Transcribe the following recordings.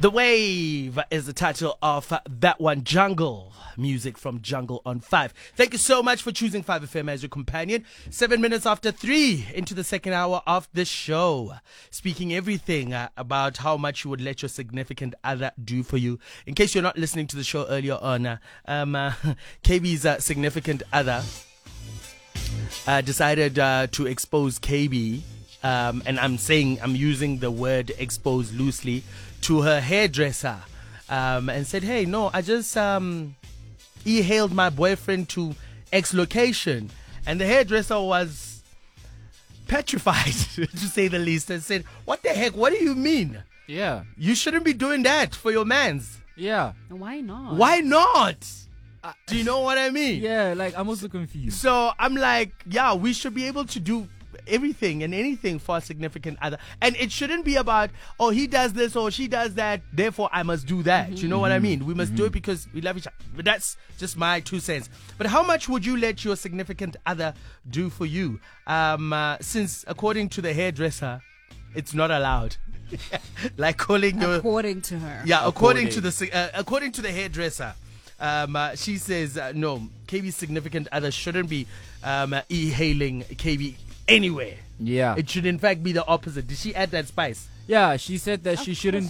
The Wave is the title of that one. Jungle. Music from Jungle on 5. Thank you so much for choosing 5FM as your companion. 7 minutes after 3 into the second hour of the show. Speaking everything about how much you would let your significant other do for you. In case you're not listening to the show earlier on, KB's significant other decided to expose KB. And I'm using the word expose loosely, to her hairdresser, and said, hey, no, I just e-hailed my boyfriend to X location. And the hairdresser was petrified, to say the least, and said, what the heck, what do you mean? Yeah. You shouldn't be doing that for your mans. Yeah. Why not? Why not? Do you know what I mean? Yeah, like, I'm also confused. So I'm like, yeah, we should be able to do everything and anything for a significant other, and it shouldn't be about, oh, he does this or she does that, therefore I must do that. You know what I mean? We must do it because we love each other. But that's just my 2 cents. But how much would you let your significant other do for you? Since according to the hairdresser, it's not allowed. Like calling your, according to her. yeah, according to the hairdresser. She says no, KB's significant other shouldn't be e-hailing KB anywhere. Yeah. It should in fact be the opposite. Did she add that spice? Yeah, she said that she shouldn't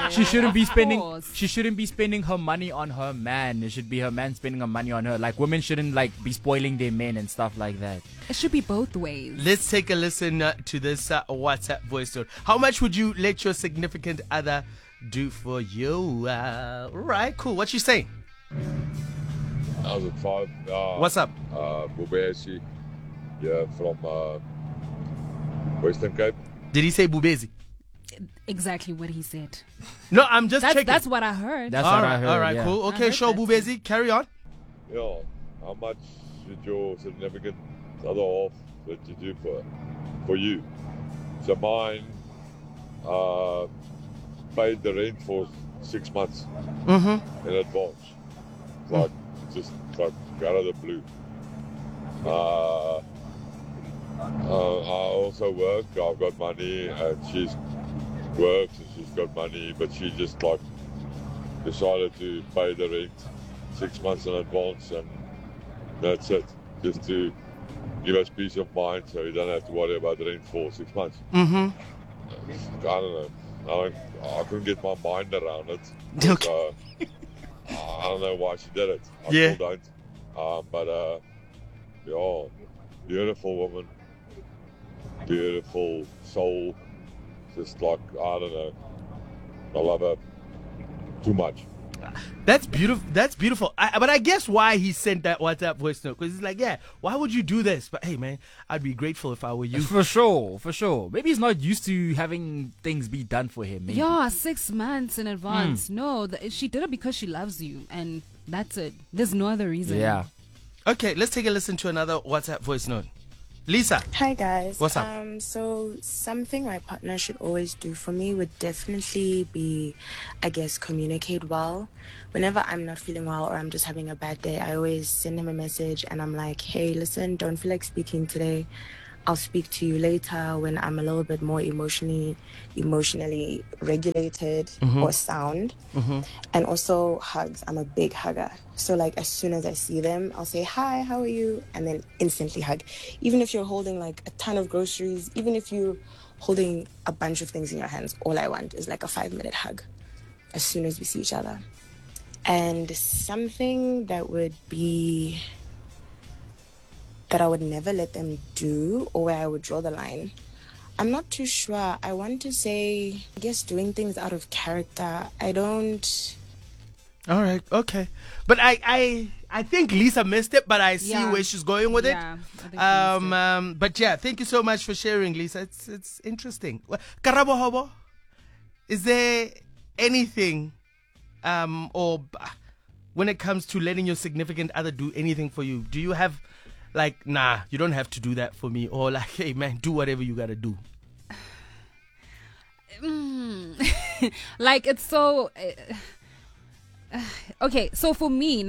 be spending her money on her man. It should be her man spending her money on her. Like, women shouldn't be spoiling their men and stuff like that. It should be both ways. Let's take a listen to this WhatsApp voice note. How much would you let your significant other do for you? Right, cool. What you saying? I was at 5. What's up? Bubesi, yeah, from Western Cape. Did he say Bubezi? Exactly what he said. No, I'm just checking. That's what I heard. That's what I heard. All right, yeah. cool. Okay, show Bubezi. Carry on. Yeah, how much should your significant other half that you do for you? So mine paid the rent for 6 months in advance. Like, just like out of the blue. I also work. I've got money, and she's works and she's got money, but she just like decided to pay the rent 6 months in advance, and that's it. Just to give us peace of mind, so you don't have to worry about the rent for 6 months. I don't know. I couldn't get my mind around it. Okay. I don't know why she did it. I Yeah. still don't. But yeah, beautiful woman, beautiful soul. Just like, I don't know. I love her too much. That's beautiful. That's beautiful. But I guess why he sent that WhatsApp voice note, because he's like, yeah, why would you do this? But hey, man, I'd be grateful if I were you. For sure. Maybe he's not used to having things be done for him. Maybe. Yeah, 6 months in advance. No, she did it because she loves you, and that's it. There's no other reason. Yeah. Okay, let's take a listen to another WhatsApp voice note. Lisa. Hi guys. What's up? So something my partner should always do for me would definitely be, I guess, communicate well. Whenever I'm not feeling well or I'm just having a bad day, I always send him a message and I'm like, hey, listen, don't feel like speaking today. I'll speak to you later when I'm a little bit more emotionally regulated or sound. And also hugs. I'm a big hugger. So like as soon as I see them, I'll say, hi, how are you? And then instantly hug. Even if you're holding like a ton of groceries, even if you're holding a bunch of things in your hands, all I want is like a 5-minute hug as soon as we see each other. And something that would be that I would never let them do, or where I would draw the line, I'm not too sure. I want to say, I guess, doing things out of character. I don't... All right, okay. But I think Lisa missed it, but I see Yeah. where she's going with Yeah, I think it. she missed it. But yeah, thank you so much for sharing, Lisa. It's interesting. Karabo Hobo, is there anything, or when it comes to letting your significant other do anything for you, do you have like, nah, you don't have to do that for me, or like, hey man, do whatever you gotta do? Like, it's so okay, so for me,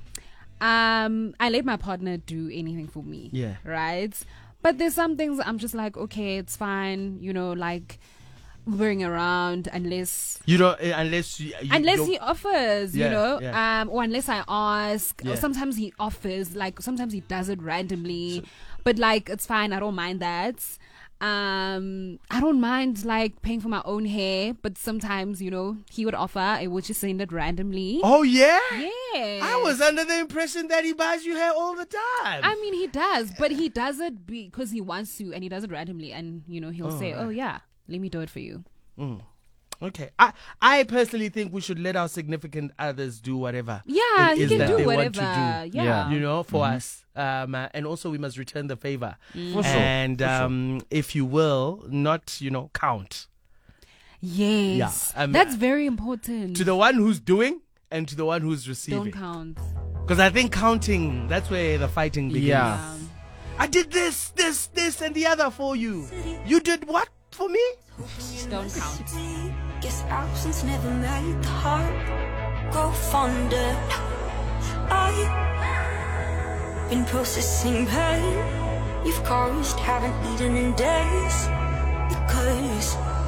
I let my partner do anything for me. Yeah. Right? But there's some things I'm just like, okay, it's fine, like Ubering around unless You don't unless he offers, Yeah, you know, yeah. or unless I ask. Yeah. Or sometimes he offers, like sometimes he does it randomly, but like it's fine. I don't mind that. I don't mind like paying for my own hair, but sometimes, you know, he would offer. I would just send it randomly. Oh yeah. Yeah. I was under the impression that he buys you hair all the time. I mean, he does, but he does it because he wants to, and he does it randomly, and you know, he'll say, "Oh yeah, let me do it for you." Okay. I personally think we should let our significant others do whatever. Yeah, it he is can that do they whatever. want to do. Yeah. You know, for us. And also we must return the favor. For sure. And if you will, not, you know, count. Yes. Yeah, That's very important. To the one who's doing and to the one who's receiving. Don't count. Because I think counting, that's where the fighting begins. Yeah. I did this, and the other for you. You did what for me? Don't count. Guess absence never made the heart grow fonder. I've been processing pain you've caused, haven't eaten in days, because